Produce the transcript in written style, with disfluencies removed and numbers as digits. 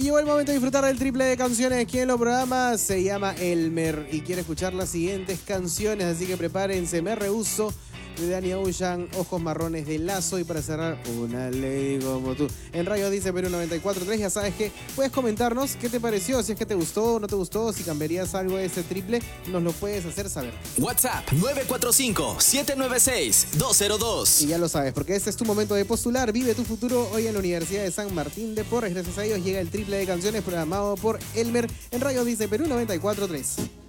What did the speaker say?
Y llegó el momento de disfrutar del triple de canciones. ¿Quién lo programa? Se llama Elmer y quiere escuchar las siguientes canciones, así que prepárense. Me Rehuso, de Danny Ocean, Ojos Marrones de Lazo, y para cerrar, Una Lady Como Tú. En Radio Dice Perú 94.3, ya sabes que puedes comentarnos qué te pareció, si es que te gustó o no te gustó, si cambiarías algo de ese triple, nos lo puedes hacer saber. WhatsApp 945-796-202. Y ya lo sabes, porque este es tu momento de postular. Vive tu futuro hoy en la Universidad de San Martín de Porres. Gracias a ellos llega el triple de canciones programado por Elmer en Radio Dice Perú 94.3.